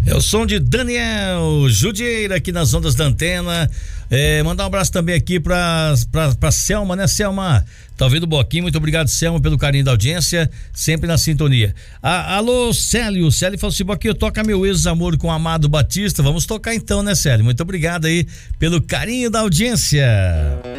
É o som de Daniel Judieira aqui nas ondas da antena. Mandar um abraço também aqui pra Selma, né, Selma? Tá ouvindo o Boquinho? Muito obrigado, Selma, pelo carinho da audiência, sempre na sintonia. Alô, Célio falou assim: Boquinho, toca meu ex-amor com Amado Batista. Vamos tocar então, né, Célio? Muito obrigado aí pelo carinho da audiência.